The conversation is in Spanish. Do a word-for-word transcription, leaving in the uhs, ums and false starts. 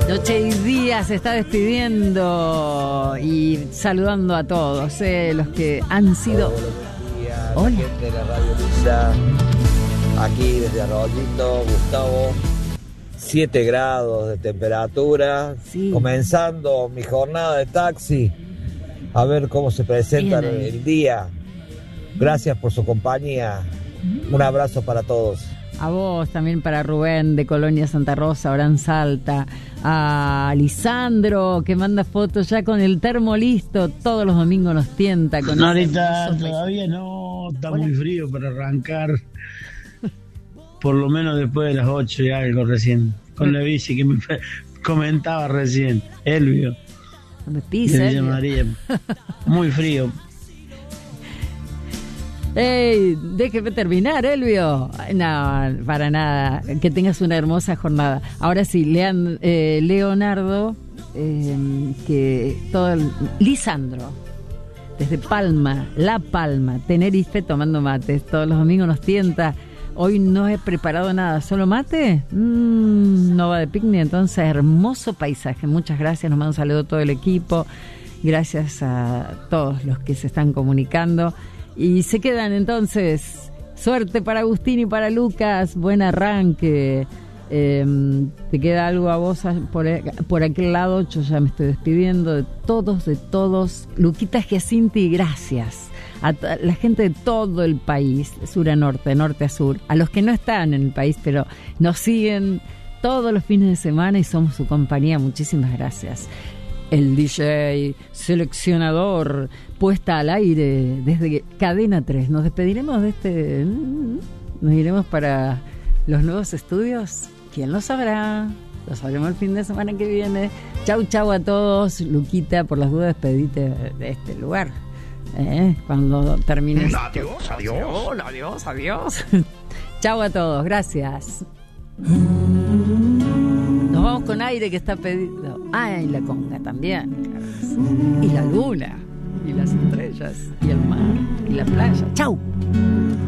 Noche y Día se está despidiendo y saludando a todos, eh, los que han sido... Hola, gente de la Radio Lisa, aquí desde Arroyito, Gustavo, siete grados de temperatura, sí. Comenzando mi jornada de taxi, a ver cómo se presenta el día. Gracias por su compañía, un abrazo para todos. A vos, también para Rubén de Colonia Santa Rosa, Orán Salta, a Lisandro que manda fotos ya con el termo listo, todos los domingos nos tienta con no, ahorita todavía no, está Hola. Muy frío para arrancar, por lo menos después de las ocho y algo recién, con la bici que me comentaba recién, Elvio, me pisa, de Villa María, muy frío. ¡Ey! Déjeme terminar, Elvio. No, para nada. Que tengas una hermosa jornada. Ahora sí, Lean, eh, Leonardo, eh, que todo el, Lisandro, desde Palma, La Palma, Tenerife, tomando mates. Todos los domingos nos tienta. Hoy no he preparado nada, ¿solo mate? Mm, no va de picnic, entonces hermoso paisaje. Muchas gracias, nos manda un saludo a todo el equipo. Gracias a todos los que se están comunicando. Y se quedan entonces, suerte para Agustín y para Lucas, buen arranque. Eh, te queda algo a vos por, por aquel lado, yo ya me estoy despidiendo de todos, de todos. Luquita Giacinti, gracias. A t- la gente de todo el país, sur a norte, norte a sur, a los que no están en el país, pero nos siguen todos los fines de semana y somos su compañía, muchísimas gracias. El D J seleccionador, puesta al aire desde Cadena tres. Nos despediremos de este... Nos iremos para los nuevos estudios. ¿Quién lo sabrá? Lo sabremos el fin de semana que viene. Chau, chau a todos. Luquita, por las dudas, despedite de este lugar. ¿Eh? Cuando termines... Adiós, adiós. Adiós, adiós. Chau a todos, gracias. Nos vamos con aire que está pedido. Ah, y la conga también, claro. Y la luna, y las estrellas, y el mar, y la playa. ¡Chau!